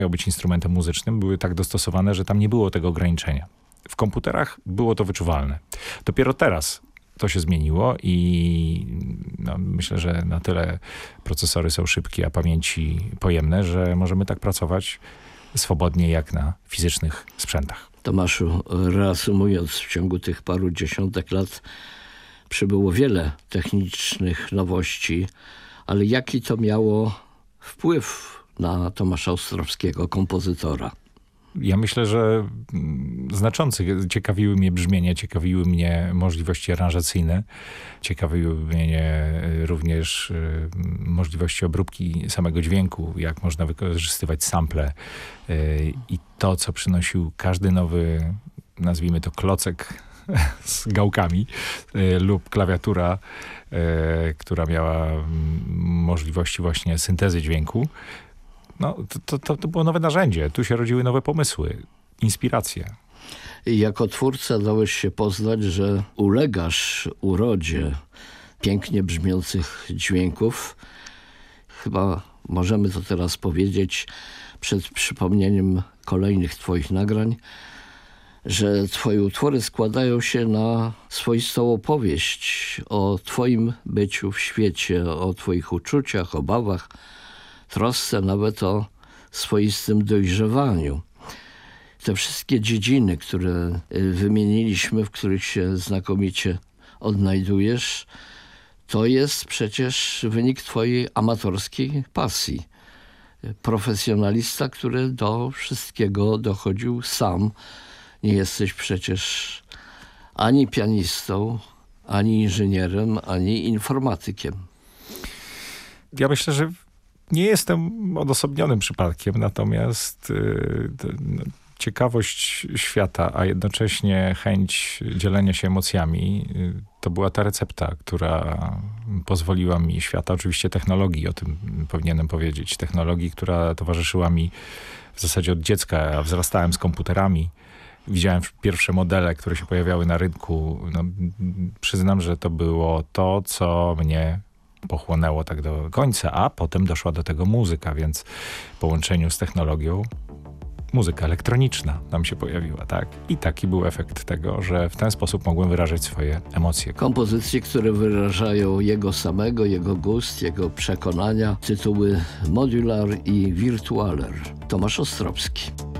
miał być instrumentem muzycznym, były tak dostosowane, że tam nie było tego ograniczenia. W komputerach było to wyczuwalne. Dopiero teraz to się zmieniło i myślę, że na tyle procesory są szybkie, a pamięci pojemne, że możemy tak pracować swobodnie jak na fizycznych sprzętach. Tomaszu, reasumując, w ciągu tych paru dziesiątek lat przybyło wiele technicznych nowości, ale jaki to miało wpływ na Tomasza Ostrowskiego, kompozytora? Ja myślę, że znaczący. Ciekawiły mnie brzmienie, ciekawiły mnie możliwości aranżacyjne, ciekawiły mnie również możliwości obróbki samego dźwięku, jak można wykorzystywać sample i to, co przynosił każdy nowy, nazwijmy to klocek z gałkami lub klawiatura, która miała możliwości właśnie syntezy dźwięku. To było nowe narzędzie. Tu się rodziły nowe pomysły, inspiracje. Jako twórca dałeś się poznać, że ulegasz urodzie pięknie brzmiących dźwięków. Chyba możemy to teraz powiedzieć przed przypomnieniem kolejnych twoich nagrań, że twoje utwory składają się na swoistą opowieść o twoim byciu w świecie, o twoich uczuciach, obawach, trosce, nawet o swoistym dojrzewaniu. Te wszystkie dziedziny, które wymieniliśmy, w których się znakomicie odnajdujesz, to jest przecież wynik twojej amatorskiej pasji. Profesjonalista, który do wszystkiego dochodził sam. Nie jesteś przecież ani pianistą, ani inżynierem, ani informatykiem. Ja myślę, że nie jestem odosobnionym przypadkiem, natomiast ciekawość świata, a jednocześnie chęć dzielenia się emocjami, to była ta recepta, która pozwoliła mi, świata oczywiście technologii, o tym powinienem powiedzieć, technologii, która towarzyszyła mi w zasadzie od dziecka. Ja wzrastałem z komputerami, widziałem pierwsze modele, które się pojawiały na rynku. Przyznam, że to było to, co mnie pochłonęło tak do końca, a potem doszła do tego muzyka, więc w połączeniu z technologią muzyka elektroniczna nam się pojawiła, tak? I taki był efekt tego, że w ten sposób mogłem wyrażać swoje emocje. Kompozycje, które wyrażają jego samego, jego gust, jego przekonania. Tytuły Modular i Virtualer. Tomasz Ostrowski.